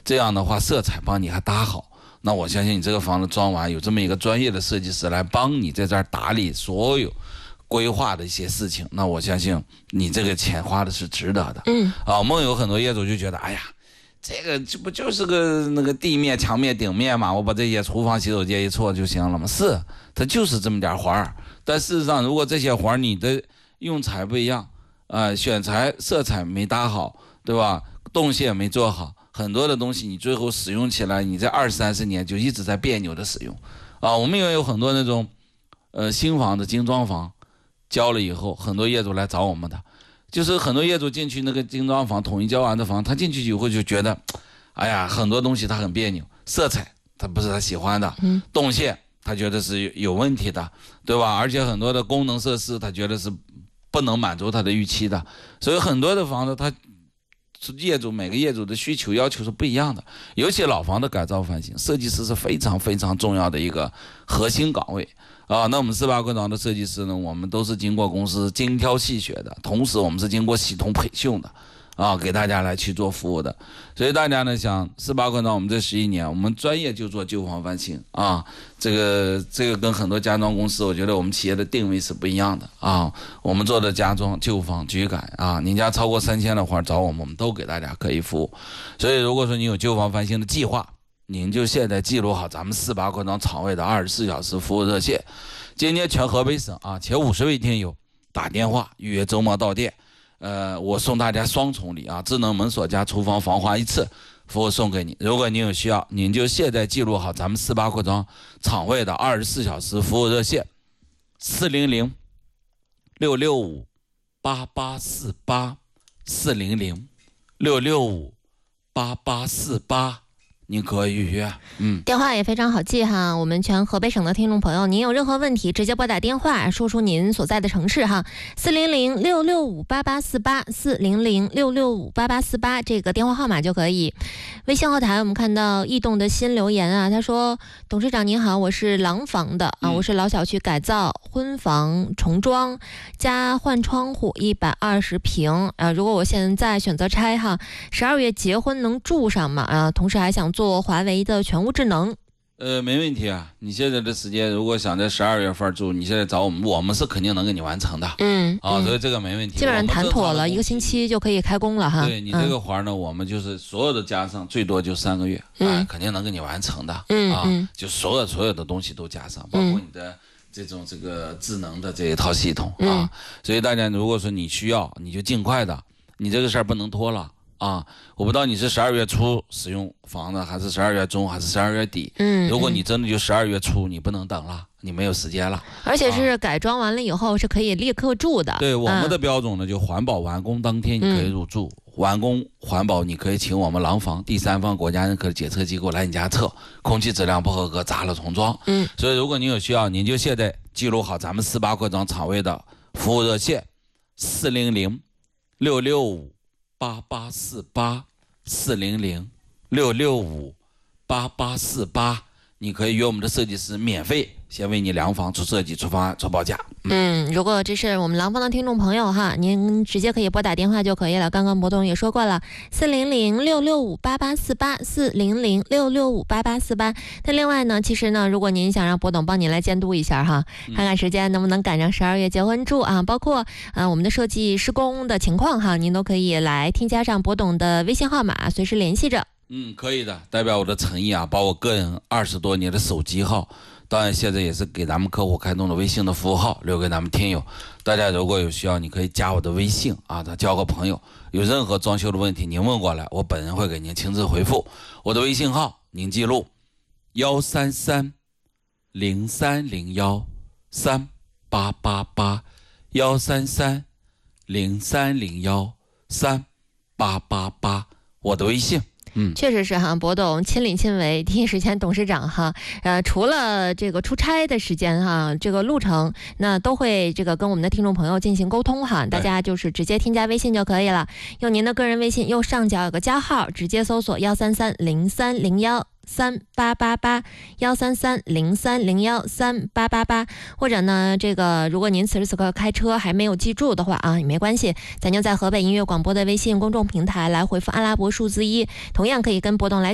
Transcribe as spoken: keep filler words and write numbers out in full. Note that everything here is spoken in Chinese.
这样的话色彩帮你还搭好，那我相信你这个房子装完，有这么一个专业的设计师来帮你在这儿打理所有规划的一些事情，那我相信你这个钱花的是值得的。 嗯， 啊，我们有很多业主就觉得，哎呀，这个这不就是个那个地面、墙面、顶面嘛，我把这些厨房、洗手间一错就行了吗？是，它就是这么点活儿。但事实上，如果这些活儿你的用材不一样，呃，选材、色彩没搭好，对吧？动线没做好，很多的东西你最后使用起来，你在二三十年就一直在别扭的使用。啊，我们也有很多那种，呃，新房的精装房。交了以后，很多业主来找我们的，就是很多业主进去那个精装房统一交完的房，他进去以后就觉得，哎呀，很多东西他很别扭，色彩他不是他喜欢的，嗯，动线他觉得是有问题的，对吧？而且很多的功能设施他觉得是不能满足他的预期的，所以很多的房子他业主每个业主的需求要求是不一样的，尤其老房的改造翻新，设计师是非常非常重要的一个核心岗位。啊，那我们四八昆堂的设计师呢，我们都是经过公司精挑细选的，同时我们是经过系统培训的，啊，给大家来去做服务的。所以大家呢想四八昆堂，我们这十一年，我们专业就做旧房翻新啊，这个这个跟很多家装公司，我觉得我们企业的定位是不一样的啊。我们做的家装、旧房、局改啊，您家超过三千的话找我们，我们都给大家可以服务。所以如果说你有旧房翻新的计划，您就现在记录好咱们四八昆堂厂位的二十四小时服务热线。今天全河北省啊，前五十位听友打电话预约周末到店，呃，我送大家双重礼啊，智能门锁加厨房防滑一次服务送给你。如果您有需要，您就现在记录好咱们四八昆堂厂位的二十四小时服务热线，四零零六六五八八四八，四零零六六五八八四八。您可以预约，嗯， 电话也非常好记哈。我们全河北省的听众朋友，您有任何问题，直接拨打电话，说出您所在的城市哈，四零零六六五八八四八，四零零六六五八八四八这个电话号码就可以。微信后台我们看到异动的新留言啊，他说：董事长您好，我是廊坊的啊，我是老小区改造、婚房重装加换窗户，一百二十平啊。如果我现在选择拆哈，十二月结婚能住上吗？啊，同时还想做华为的全屋智能。 呃，没问题啊。你现在的时间，如果想在十二月份住，你现在找我们，我们是肯定能给你完成的。 嗯， 啊，所以这个没问题。 基本上谈妥了，一个星期就可以开工了哈。 对你这个活呢，嗯、我们就是所有的加上，最多就三个月，嗯、啊，肯定能给你完成的。 嗯啊， 嗯就所有所有的东西都加上，包括你的这种这个智能的这一套系统、嗯、啊。所以大家如果说你需要，你就尽快的，你这个事儿不能拖了。啊，我不知道你是十二月初使用房子，还是十二月中，还是十二月底。嗯，如果你真的就十二月初，你不能等了，你没有时间了。 而且是改装完了以后是可以立刻住的。 对，我们的标准呢，就环保完工当天你可以入住，嗯、完工环保你可以请我们廊坊第三方国家认可的检测机构来你家测，空气质量不合格砸了重装。嗯，所以如果您有需要，您就现在记录好咱们四八昆堂厂位的服务热线，四零零六六五。八八四八，四零零六六五八八四八，你可以约我们的设计师免费先为你量房出设计、出方案、出报价。 嗯，如果这是我们廊坊的听众朋友哈，您直接可以拨打电话就可以了。刚刚博董也说过了，四零零六六五八八四八，四零零六六五八八四八。那另外呢，其实呢，如果您想让博董帮您来监督一下哈，看看时间能不能赶上十二月结婚住啊，包括啊我们的设计施工的情况哈，您都可以来添加上博董的微信号码，随时联系着。 嗯，可以的，代表我的诚意啊，把我个人二十多年的手机号，当然现在也是给咱们客户开通的微信的服务号，留给咱们听友。大家如果有需要，你可以加我的微信啊，他交个朋友。有任何装修的问题，您问过来，我本人会给您亲自回复。我的微信号您记录：幺三三零三零幺三八八八，幺三三零三零幺三八八八，我的微信。嗯， 确实是哈，博董亲力亲为，第一时间董事长哈，呃，除了这个出差的时间哈，这个路程那都会这个跟我们的听众朋友进行沟通哈，大家就是直接添加微信就可以了，用您的个人微信右上角有个加号，直接搜索幺三三零三零幺三八八八，幺三三零三零幺三八八八，或者呢，这个如果您此时此刻开车还没有记住的话啊，也没关系，咱就在河北音乐广播的微信公众平台来回复阿拉伯数字一，同样可以跟博董来